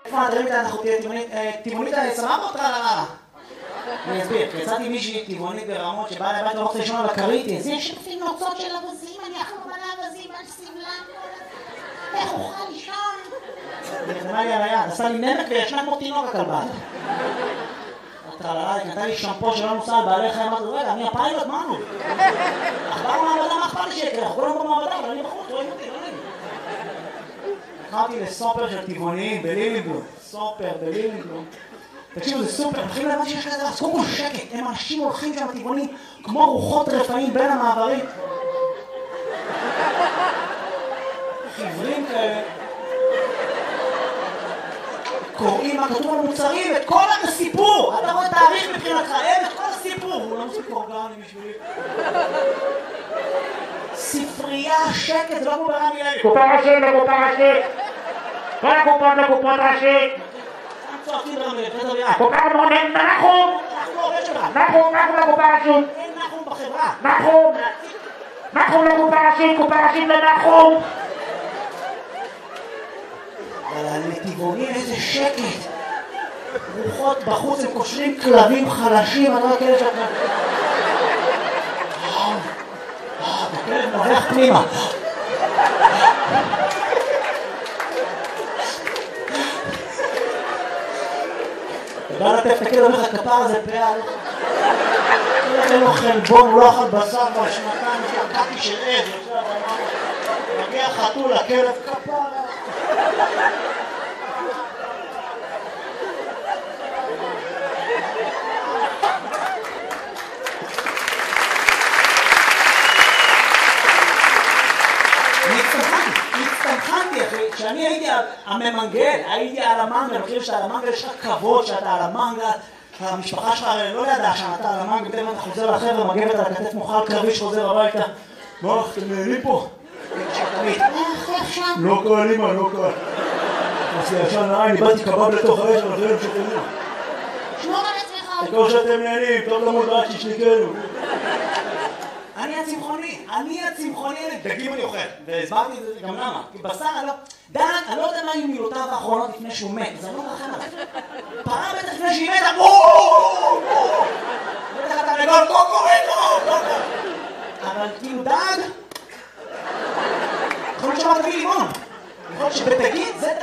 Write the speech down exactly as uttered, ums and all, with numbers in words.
איפה נדרים איתה אנחנו תהיה טבעונית סבבה או טרללה? אני אסביר, כי יצאתי מישהי טבעונית ברמות שבאה לבית לא רוצה לישון על הכרית, אז יש לפי נוצות של אבזים, אני אחלום על האבזים, על סבלם, איך אוכל לישון? היא נתנה לי על היד, עשה לי נמק וישנה כמו תינוק הכלבה. הטרללה, היא נתנה לי שמפו שלא נוסע על בעלי חיים, אמרתי, רגע, אני הפיילוט, מה נו? אכבר מעבדה, מה אכפת לי שיקרה? אנחנו כולנו במעבדה, אבל אני בחוץ, רואים אותי, לא נעים. נכנסתי לסופר של טבעוניים בלילינגלום, סופר בלילינגלום. תקשיבו, זה סופר, מתחילים להבן שיש כזה, אז קודם כל שקט, הם אנשים הולכים שם טבעונים כמו רוחות רפאים בין המעברים. חברים כאלה. קוראים מה כתוב על מוצרים, את כל הסיפור. אתה רואה תאריך מבחינתך, אין את כל הסיפור. הוא לא מוסיף אורגני בשבילי. ספרייה, שקט, זה לא כמו ברמי לוי. קופה ראשית, לקופה ראשית. כל הקופות לקופות ראשית. צועקים ברמי לוי, זה דרייה. קופה מונן, נחום. אנחנו עובד שלך. נחום, נחום לקופה ראשית. אין נחום בחברה. נחום. נחום לקופה ראשית, קופה ראשית לנחום. אבל לטבעונים איזה שקט. רוחות בחוץ, הם קושרים כלבים חלשים, אני לא יודע כאלה שאתה... הכלב נובח פנימה. בא לטף את הכלב, אומר לך כפר הזה פעל. כלב אין לו חלבון, הוא לא אכל בשר כבר שנתיים, יש לו קקי של עד. מגיע חתול, הכלב כפר. הצטמחנתי, אחי, כשאני הייתי הממנגל, הייתי על המנגל, אני חושב שעל המנגל יש לך כבוד שאתה על המנגל, המשפחה שלך לא ידעה שאתה על המנגל, בטח אתה חוזר לחבר'ה, מגבת על הכתף מוכל קרבי שחוזר הביתה. מה, אתם נהנים פה? לא קל, אמא, לא קל. אז ישן לעין, איבדתי קבב לתוך האש, אבל אחרים שתהנים. שמור על עצמך. כמו שאתם נהנים, טוב למוד רק שישליקנו. אני הצמחוני, אני הצמחוני, דגים אני אוכל, והסברתי את זה גם למה, כי בשר אני לא, דן, אני לא יודע מה היו מילותיו האחרונות לפני שהוא מת, אז אני לא מרחם עליו. פרה בטח לפני שהיא מתה, בואו! בטח אתה לגול, קוקוריקו! אבל כאילו דג, יכול להיות שאמרת לי לימון, יכול להיות שבתגיד זה